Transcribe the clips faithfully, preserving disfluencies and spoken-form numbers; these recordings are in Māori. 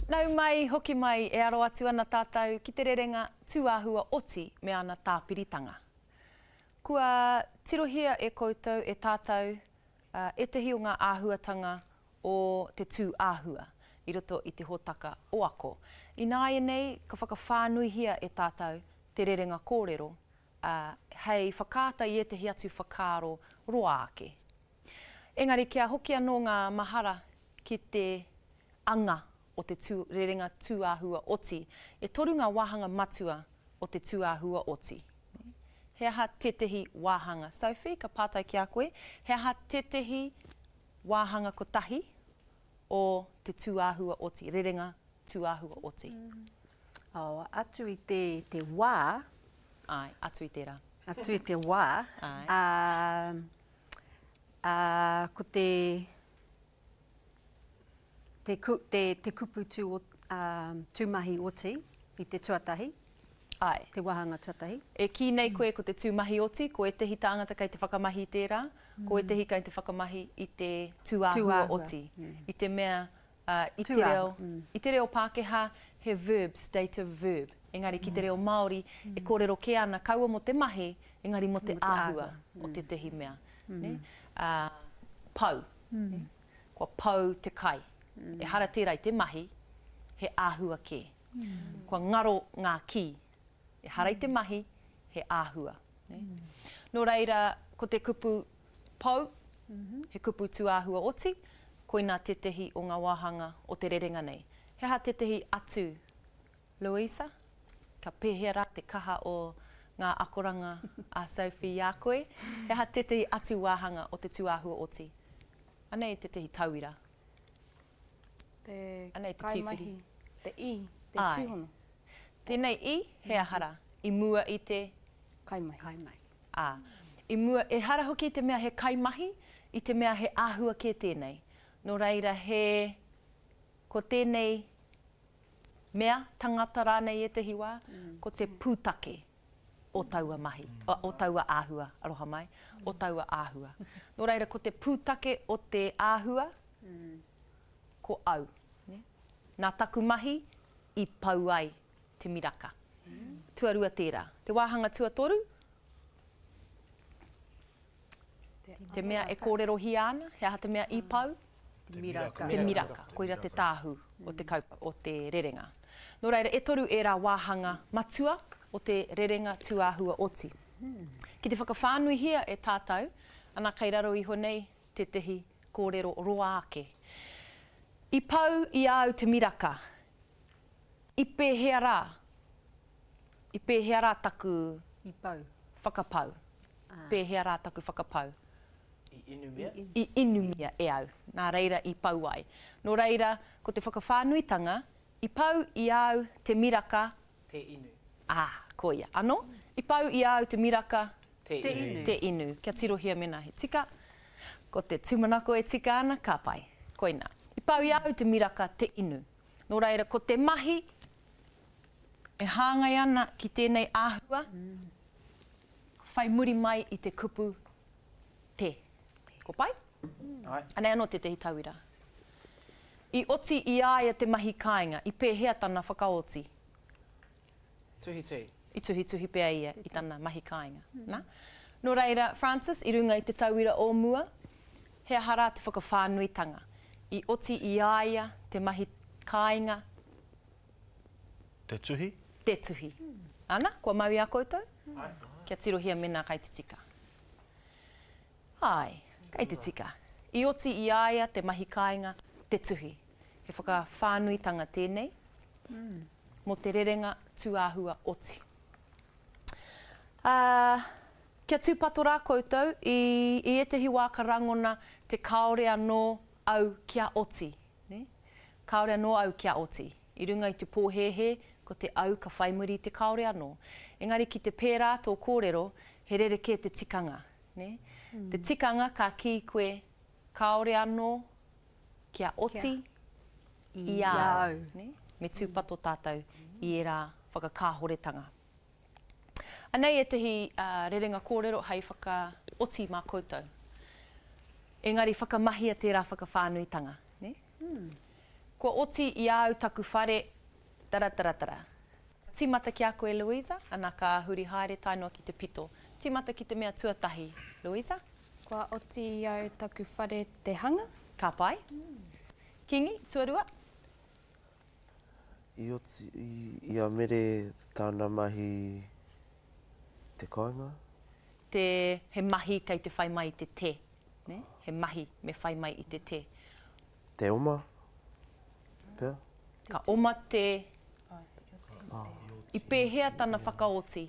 Nau mai, hoki mai, e aro atu ana tātou ki te rerenga tuāhua oti me ana tāpiritanga. Kua tirohia e koutou e tātou uh, e tehi o ngā āhuatanga o te tū āhua i roto i te hōtaka o ako. I nāia nei, ka whakawhānuihia e tātou te rerenga kōrero uh, hei whakāta i e tehi atu whakaro roa ake. Engari kia hoki anō ngā mahara ki te anga o te tū, rerenga tuāhua oti, e toru ngā wāhanga matua o te tuāhua oti. He aha tetehi wāhanga. Sophie, ka pātai ki a koe, he aha tetehi wāhanga kotahi o te tuāhua oti, rerenga tuāhua oti. Mm. Oh, atu i te, te wā. Ai, atu i te rā. Atu i te wā. Ai. Uh, uh, ko te... Te, ku, te, te kupu tū, uh, tūmahi oti i te tuatahi. Ai. Te wahanga tuatahi. E ki nei koe ko te tūmahi oti, ko e tehi tāngata kei te whakamahi i tērā, mm. ko e tehi kei te whakamahi i te tuāhua, tuāhua. oti. Mm. I te mea, uh, i, te reo, mm. i te reo Pākehā, he verb, stative verb. Engari ki te reo Māori, mm. e kōrero ke ana, kaua mo te mahi, engari mo te, mo te āhua mm. o te tehi mea. Mm. Ne? Uh, pau. Mm. Ne? Kua pau te kai. Mm. E hara tērā i te mahi, he āhua ke. Mm. Kua ngaro ngā ki, e hara i te mahi, he āhua. Ne? Mm. Nō reira, ko te kupu pau, mm-hmm. he kupu tuāhua oti, koina te tehi o ngā wāhanga o te rerenga nei. He ha te tehi atu, Louisa, ka pēhera te kaha o ngā akoranga a Sophie i a koe. He ha te tehi atu wāhanga o te tuāhua oti. Anei te tehi tauira. Te Anei, te kaimahi, te i, te Ai. tūhono. Tēnei i, he ahara, i mua i te... Kaimahi. Kaimahi. Ah. I mua, e hara hoki i te mea he kaimahi, i te mea he āhua ke tēnei. Nō reira he... Ko tēnei mea, tangata rānei e te hiwa, mm. ko te pūtake o taua mahi, mm. o, o taua āhua, aroha mai, mm. o taua āhua. Nō reira, ko te pūtake o te āhua, mm. ko au. Ne? Nā taku mahi i pau ai te miraka. Mm. Tuarua tērā. Te wāhanga tuatoru, te, te mea e kōrero hi ana, he aha te mea i pau, te miraka. Te miraka, koira te tāhu o te, kaupa, o te rerenga. Nō reira, e toru e rā wāhanga matua o te rerenga tuāhua oti. Mm. Ki te whakawhānuihia e tātou, ana kei raro iho nei te tehi kōrero roa ake. I pau i au te miraka, i pēhea rā, i pēhea rā taku I pau. whakapau, ah. pēhea rā taku whakapau. I inumia? I, I inumia e au, nā reira i pau ai. Nō reira, ko te whakawhānuitanga, i pau i au te miraka... Te inu. Ah, koia. Ano? I pau i au te miraka... Te, te inu. inu. Te inu. Kia tirohia mena he tika. Ko te tumanako e tika ana, ka pai. Koina. I pau i au te miraka te inu. Nō reira, ko te mahi e hāngai ana ki tēnei āhua, mm. whai muri mai i te kupu te. Ko pai? Mm. Ai. Anei anō te tehi tauira. I oti i aia te mahi kāinga, i pēhea tana whakaoti. Tuhi tuhi. I tuhi tuhi pēa ia i tana mahi kāinga. Mm. Na? Nō reira, Francis, i runga i te tauira o mua, he ahara te whakawhānuitanga. I oti i aia te mahi kāinga. Te tuhi? Te tuhi. Mm. Ana, kua maui a koutou? Ai. Kia tirohia mena kai te tika. Ai, kai te tika. I oti i aia te mahi kāinga, te tuhi. He whakawhānuitanga tēnei, mm. mo te rerenga tuāhua oti. Uh, kia tūpato rā koutou i, i e tehi wā ka rangona te kaore anō au kia oti. Ne? Kaore anō au kia oti. I runga i te pōhehe, ko te au ka whaimuri i te kaore anō. Engari ki te pērā tō kōrero, he rereke te tikanga. Ne? Mm. Te tikanga ka ki koe kaore anō kia oti kia i au. Ne? Me tūpato tātou i e rā whakakāhoretanga. Anei e tehi uh, rerenga kōrero hei whaka oti mā koutou. Engari whakamahia tērā whakawhānuitanga. Ne? Mm. Ko oti i au taku whare, tara tara tara. Tīmata ki a koe, Louisa, ana ka huri haere tainua ki te pito. Tīmata ki te mea tuatahi, Louisa. Kua oti i au taku whare te hanga. Ka pai. Kingi, tuarua. I oti i, i a mere tāna mahi te kāinga. Te, he mahi kei te whai mai i te te. Ne? He mahi me whai mai i te te. Te oma. Pea. Ka oma te... I pēhea tana whakaoti.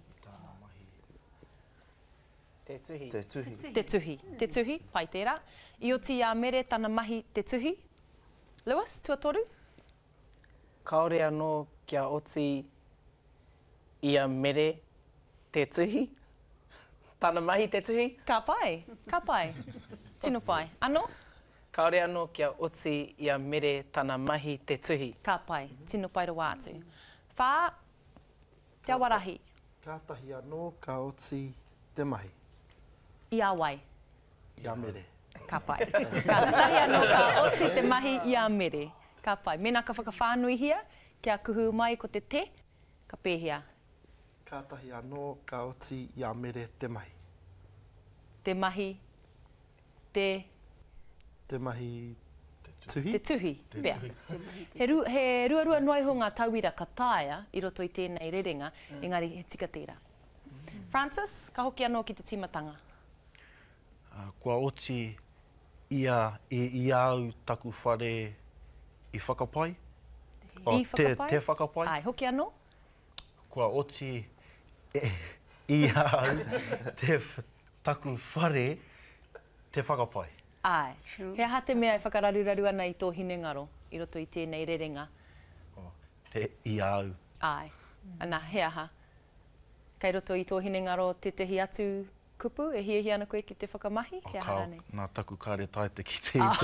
Te tuhi. Te tuhi. Te tuhi. Te tuhi, pai tērā. I oti i a mere tana mahi te tuhi. Lewis, tuatoru? Kaore anō kia oti i a mere te tuhi. Tana mahi te tuhi. Ka pai, ka pai. Tino pai. Ano? Kaore anō kia oti i a mere tana mahi te tuhi. Ka pai, tino pai rawa atu. Whā, te awarahi, Kātahi anō ka oti te mahi. i a wai. I a mere. Ka pai. Ka tahi anō ka oti te mahi i a mere. Ka pai. Mena ka whakawhānui hia, kia kuhu mai ko te te, ka pēhea. Kātahi anō ka oti i a mere te mahi. Te mahi, te, Te mahi tuhi. te tuhi, pea. He, ru, he ruarua noai ho ngā tauira ka tāia i roto i tēnei rerenga, mm. engari he tika tērā. Mm. Francis, ka hoki anō ki te timatanga. Uh, kua oti ia e i au taku whare i whakapai. O, I whakapai? Te, te whakapai. Ai, hoki anō? Kua oti e, i au te w- taku whare te whakapai. Ai. He aha te mea e whakararuraru ana i tō hinengaro i roto i tēnei rerenga. O, te i au. Ai. Ana, he aha. Kei roto i tō hinengaro te tehi atu kupu, e hia hia ana koe ki te whakamahi. O, He ka, aha nei. nā taku kāre taite ki te i te.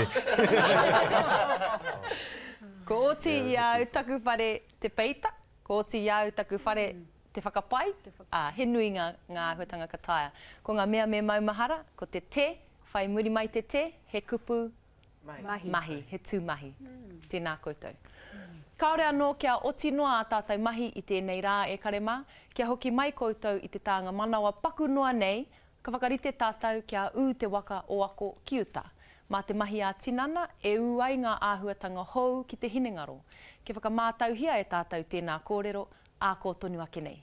Ko oti i au taku whare te peita, ko oti i au taku whare te whakapai. Ah, he nui ngā, ngā huatanga ka taia. Ko ngā mea me maumahara, ko te te, whai muri mai te te, he kupu Mahi. Mahi. mahi, he tūmahi. Mm. Tēnā koutou. Kaore anō kia oti noa a tātai mahi i tēnei rā e karema, kia hoki mai koutou i te tānga manawa paku noa nei, ka whakarite tātou kia ū te waka o ako ki uta. Mā te mahi a tinana, e ū ai ngā āhuatanga hou ki te hinengaro. Ke whakamātauhia e tātou tēnā kōrero, a ko tonu ake nei.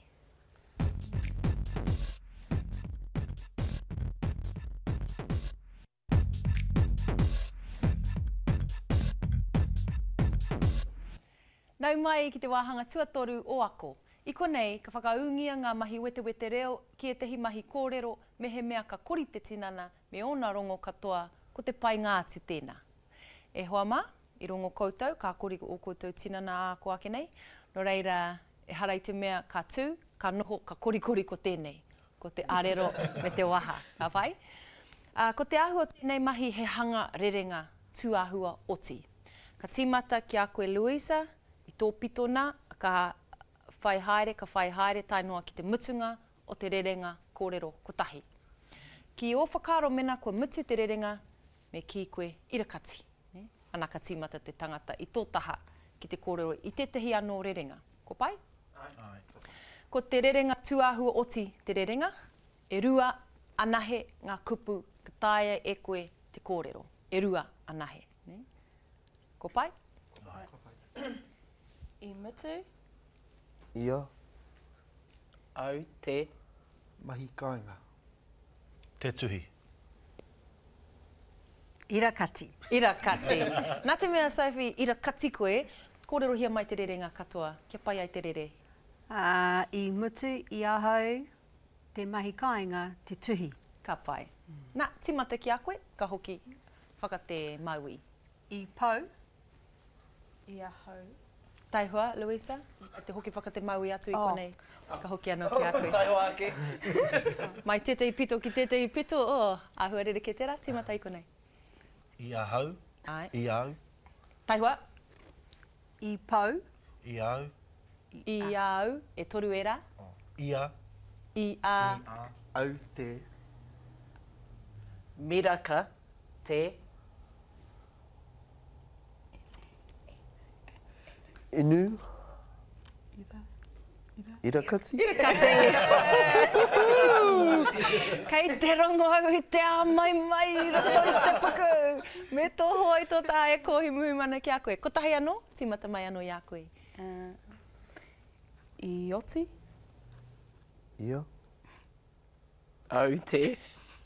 Nau mai ki te wāhanga tuatoru o ako. I konei, ka whakaungia ngā mahi wete wete reo ki e tehi mahi kōrero me he mea ka kori te tinana me ona rongo katoa ko te pai ngāti tēnā. E hoa mā, i rongo koutou, ka kori o koutou tinana a ko ake nei. No reira, e harai te mea ka tū, ka noho, ka kori kori ko tēnei. Ko te arero me te waha, ka pai? Uh, ko te āhua tēnei mahi he hanga rerenga tū āhua oti. Ka tīmata ki a koe Louisa, i tō pitona, ka whai haere, ka whai haere tainua ki te mutunga o te rerenga kōrero kotahi. Ki o whakaro mena kua mutu te rerenga, me ki koe irakati. Ne? Ana ka tīmata te tangata i tō taha ki te kōrero i te tehi anō rerenga. Ko pai? Ai. Ko te rerenga tuāhua oti te rerenga, e rua anahe ngā kupu ka tāia e koe te kōrero. E rua anahe. Ne? Ko pai? I mutu. Ia. Au te Mahi kāinga. Te tuhi. Irakati. Irakati. Nā te mea, Sophie, irakati koe, kōrero hia mai te rerenga katoa. Kia pai ai te rere? Uh, I mutu, i ahau, te mahi kāinga, te tuhi. Ka pai. Nā, timata ki a koe, ka hoki whakate maui. I pau, I ahau. Tai hoa, Louisa? Te hoki whakate maui atu i Oh. konei. Ka hoki anō ki a koe. tai hoa ake. Mai tētei pito ki tētei pito, oh, āhua rere ke tērā, timata i konei. I ahau. Ai. I au. Tai hoa, i pau, I au. i au, e toru era, Ia. i a, I a. Au te. Miraka te Inu. Irakati. Irakati. Kei te rongo au i te a mai mai roto i te paku. Me toho ai tō tā e kohi muhi mana ki a koe. Ko tahi anō? Tīmata mai anō i a koe. Uh, I oti. Ia. Au te.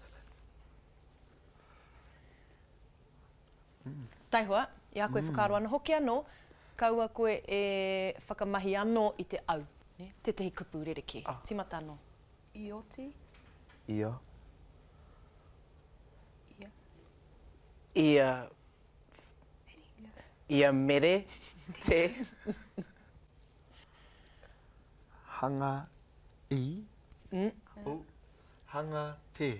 Taihua, i a koe whakaaro ana hoki anō, kaua koe e whakamahi anō i te au. Ne? Te tehi kupu rereke. Ah. Tīmata anō. I oti. Ia. Ia. Ia. Ia mere te. Hanga i. Mm. Oh. Hanga te.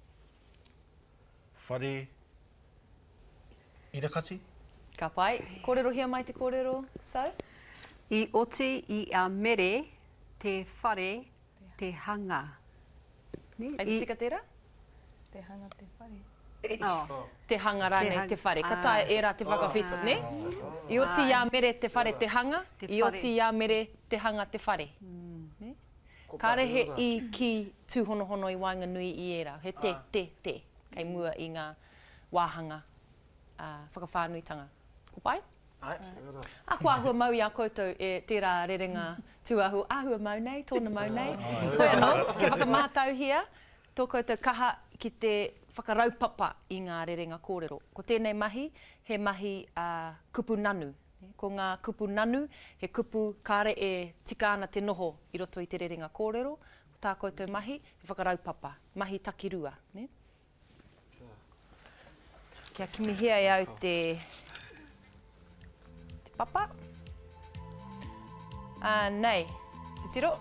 Whare. Irakati. Ka pai. Kōrero hia mai te kōrero, Sau? I oti i a mere, te whare, te hanga. Ne? Ai te tika tērā? Te hanga te whare. Oh. Te hanga rānei, hang- te whare. Ka Ah. tae e rā te whakawhitu, ne? I oti i a mere te whare te hanga, Te i whare. oti i a mere te hanga te whare. Ne? Ka rehe i ki tūhonohono i Wainganui i era. He te, te, te. Kei mua i ngā wāhanga uh, whakawhānuitanga. Ko pai? Ai. A ko ahua mau i a koutou e tērā rerenga tuahu. Ahua mau nei, tōna mau nei. Koe anō, ke whakamātau hia, tō koutou kaha ki te whakaraupapa i ngā rerenga kōrero. Ko tēnei mahi, he mahi uh, kupu nanu. Ko ngā kupu nanu, he kupu kāre e tika ana te noho i roto i te rerenga kōrero. Ko tā koutou mahi, he whakaraupapa, mahi takirua. Ne? Kia kimi hia e au te... Papa. Uh, nei, te tiro.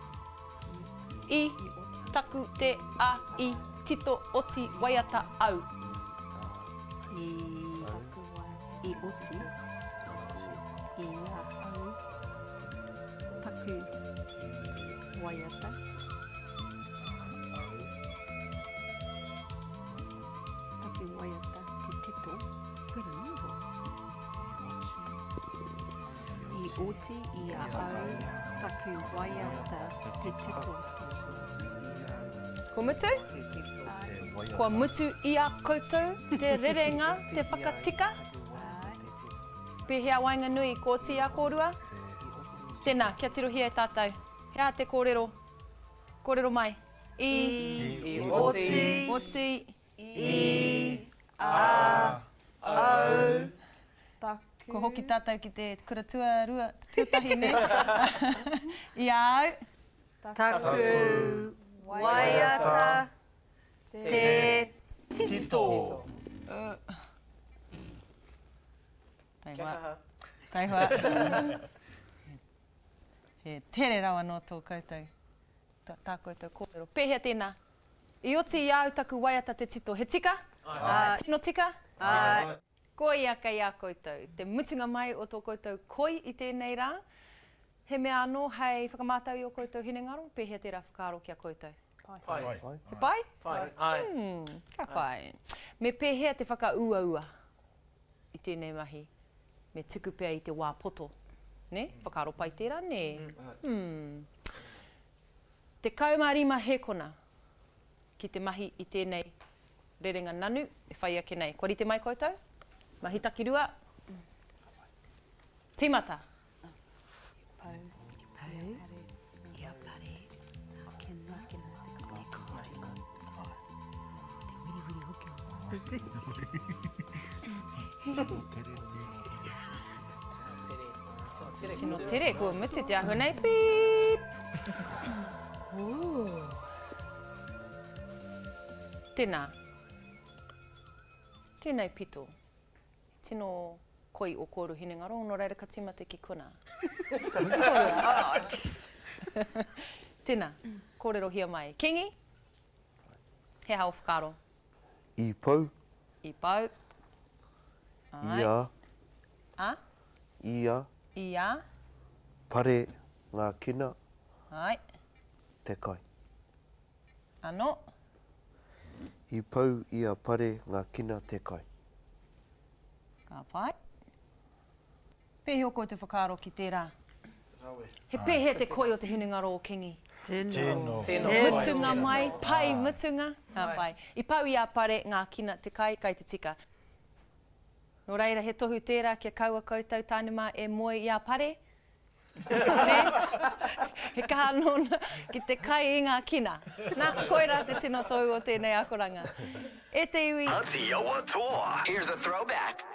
I taku te a i tito oti waiata au. I, I oti. I a au. Taku waiata. Taku waiata te tito. Pera niho. I oti i a au. Taku waiata te tito. Ko mutu? Kua mutu i a koutou te rerenga, te whakatika. Pēhea Wainganui, ko ti a kōrua. Tēnā, kia tirohia e tātou. Hea te kōrero. Kōrero mai. I, I oti. oti, I. a, au. Taku. Ko hoki tātou ki te kura tua rua, tuatahi ne. I a au. Taku waiata te Tito. Taihua. Taihua. He tere rawa no tō koutou. Tā, tā koutou kōrero. Pēhea tēnā. I oti i au taku waiata te tito. He tika? Ai. Tino tika? Ai. Koi aka i a koutou. Te mutunga mai o tō koutou koi i tēnei rā. He mea anō hei whakamātau i o koutou hinengaro. Pēhea tērā whakaaro ki a koutou. Pai. He pai? Pai. Ai. Hmm, ka pai. Me pēhea te whakaua-ua i tēnei mahi. Me tuku pēr i te wā poto. Ne? Whakaaro pai tērā, ne? Hmm. Te kaumārima hekona ki te mahi i tēnei rerenga nanu e whai ake nei. Kua rite mai koutou? Mahi takirua. Tīmata. Pau. Pau. Ia pare. Kena, kena, te kore kore. Te wiri wiri hoki o. Tino tere, kua mutu te ahu nei. Pīp! Ooh. Tēnā. Tēnei pito. Tino koi o kōru hinengaro, no reira ka tīmata ki kuna. Tēnā, kōrero hia mai. Kingi? He hao whakaro. I pau. I pau. Ai. Ia. A? Ia. Ia. Pare ngā kina Ai. te kai. Ano. I pau ia pare ngā kina te kai. Ka pai. pēhe o koe te whakaaro ki tērā? He pēhe te koe o te hinengaro o Kingi. Tēnō. Mutunga mai, pai mutunga. Ah, pai. I pau i a pare ngā kina te kai, kai te tika. Nō reira, he tohu tērā kia kaua koutou tānema e moe i a pare. Ne? He kaha nōna ki te kai i ngā kina. Nā, koera te tino tau o tēnei akoranga. E te iwi. Aotearoa Toa. Here's a throwback.